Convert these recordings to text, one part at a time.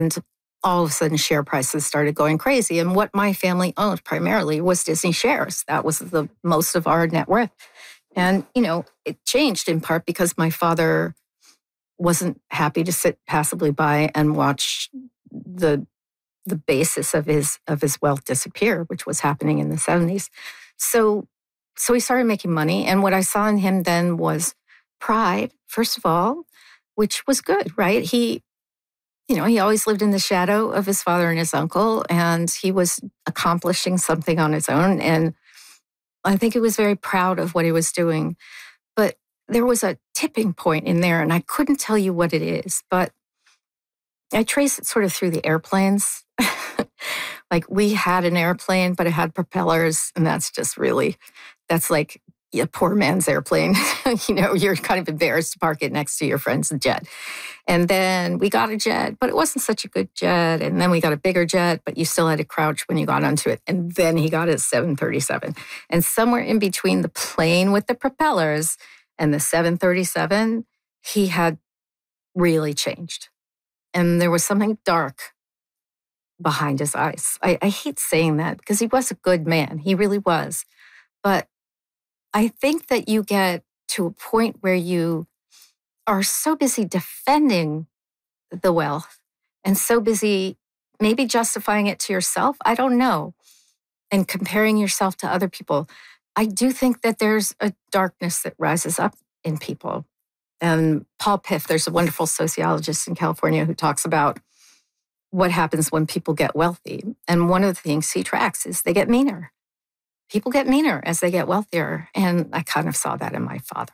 all of a sudden share prices started going crazy. And what my family owned primarily was Disney shares. That was the most of our net worth. And, it changed in part because my father wasn't happy to sit passively by and watch the basis of his wealth disappear, which was happening in the 70s. So he started making money. And what I saw in him then was pride, first of all, which was good, right? He always lived in the shadow of his father and his uncle, and he was accomplishing something on his own. And I think he was very proud of what he was doing. But there was a tipping point in there, and I couldn't tell you what it is, but I trace it sort of through the airplanes. Like we had an airplane, but it had propellers, and that's like a poor man's airplane. You're kind of embarrassed to park it next to your friend's jet. And then we got a jet, but it wasn't such a good jet. And then we got a bigger jet, but you still had to crouch when you got onto it. And then he got his 737. And somewhere in between the plane with the propellers and the 737, he had really changed. And there was something dark behind his eyes. I hate saying that because he was a good man. He really was. But I think that you get to a point where you are so busy defending the wealth and so busy maybe justifying it to yourself. I don't know. And comparing yourself to other people. I do think that there's a darkness that rises up in people. And Paul Piff, there's a wonderful sociologist in California who talks about what happens when people get wealthy. And one of the things he tracks is they get meaner. People get meaner as they get wealthier. And I kind of saw that in my father.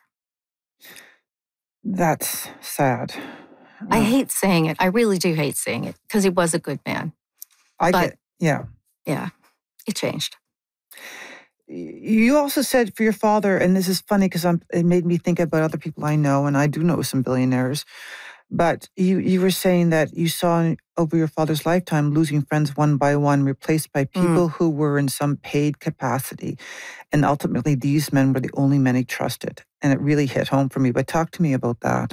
That's sad. I hate saying it. I really do hate saying it because he was a good man. Yeah, it changed. You also said for your father, and this is funny because it made me think about other people I know, and I do know some billionaires, but you were saying that you saw over your father's lifetime losing friends one by one, replaced by people who were in some paid capacity. And ultimately, these men were the only men he trusted. And it really hit home for me. But talk to me about that.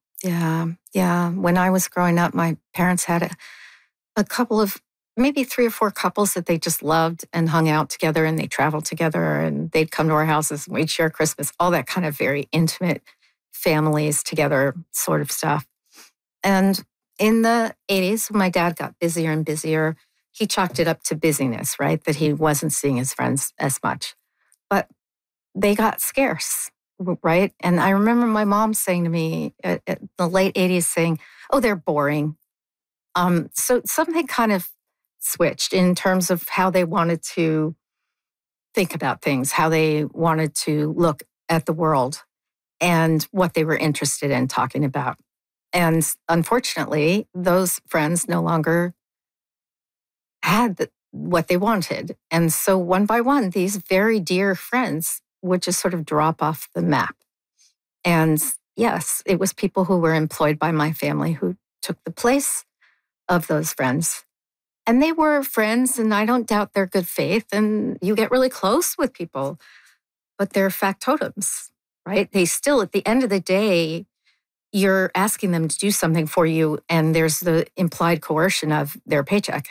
Yeah. When I was growing up, my parents had a couple of, maybe 3 or 4 couples that they just loved and hung out together, and they traveled together, and they'd come to our houses and we'd share Christmas, all that kind of very intimate families together sort of stuff. And in the 80s, when my dad got busier and busier, he chalked it up to busyness, right? That he wasn't seeing his friends as much. But they got scarce, right? And I remember my mom saying to me at the late 80s saying, oh, they're boring. So something kind of switched in terms of how they wanted to think about things, how they wanted to look at the world, and what they were interested in talking about. And unfortunately, those friends no longer had what they wanted. And so one by one, these very dear friends would just sort of drop off the map. And yes, it was people who were employed by my family who took the place of those friends. And they were friends, and I don't doubt their good faith. And you get really close with people, but they're factotums, right? They still, at the end of the day, you're asking them to do something for you, and there's the implied coercion of their paycheck.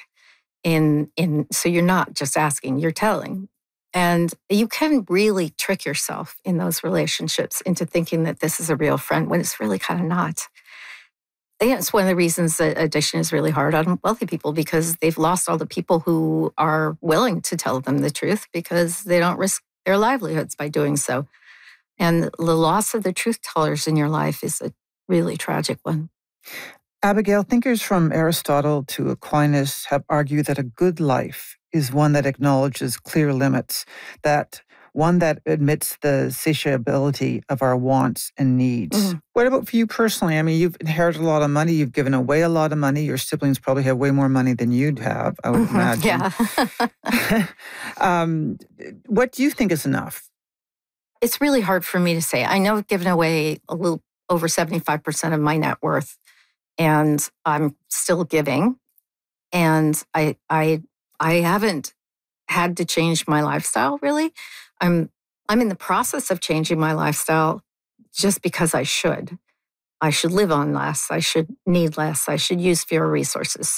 So you're not just asking, you're telling. And you can really trick yourself in those relationships into thinking that this is a real friend when it's really kind of not. And it's one of the reasons that addiction is really hard on wealthy people, because they've lost all the people who are willing to tell them the truth because they don't risk their livelihoods by doing so. And the loss of the truth tellers in your life is a really tragic one. Abigail, thinkers from Aristotle to Aquinas have argued that a good life is one that acknowledges clear limits, that one that admits the satiability of our wants and needs. Mm-hmm. What about for you personally? I mean, you've inherited a lot of money. You've given away a lot of money. Your siblings probably have way more money than you'd have, I would imagine. Yeah. What do you think is enough? It's really hard for me to say. I know I've given away a little over 75% of my net worth, and I'm still giving. And I haven't had to change my lifestyle, really. I'm in the process of changing my lifestyle just because I should. I should live on less. I should need less. I should use fewer resources.